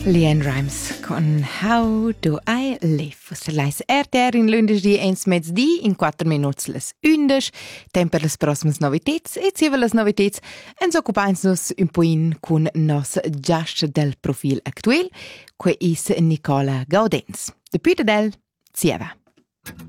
Leanne Rimes con How Do I Live? Vostra leis RTR in lunedì ens mezzdi in 4 minuts les 11. Tempo per les prossimas novitets e ziva les novitets ens occupains nos un poin con nos giast del profil actuel, que is Nicola Gaudenz. Depui del zieva.